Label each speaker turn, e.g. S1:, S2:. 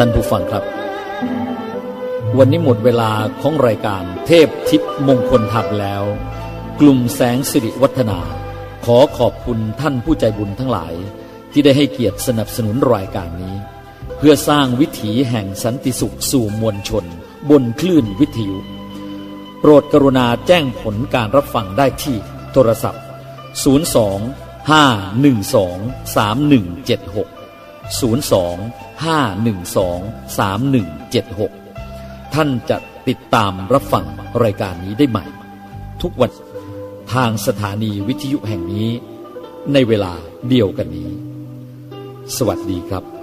S1: ท่านผู้ฟังครับวันนี้หมดเวลาของรายการเทพทิพย์มงคลธรรมแล้วกลุ่มแสงสิริวัฒนาขอขอบคุณท่านผู้ใจบุญทั้งหลายที่ได้ให้เกียรติสนับสนุนรายการนี้เพื่อสร้างวิถีแห่งสันติสุขสู่มวลชนบนคลื่นวิทยุโปรดกรุณาแจ้งผลการรับฟังได้ที่โทรศัพท์02-512-3176 02-512-3176 ท่านจะติดตามรับฟังรายการนี้ได้ใหม่ทุกวันทางสถานีวิทยุแห่งนี้ในเวลาเดียวกันนี้สวัสดีครับ